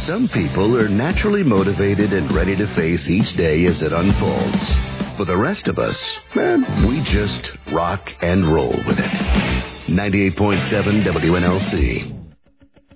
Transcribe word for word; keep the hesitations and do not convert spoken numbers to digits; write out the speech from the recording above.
Some people are naturally motivated and ready to face each day as it unfolds. For the rest of us, man, we just rock and roll with it. ninety-eight point seven W N L C.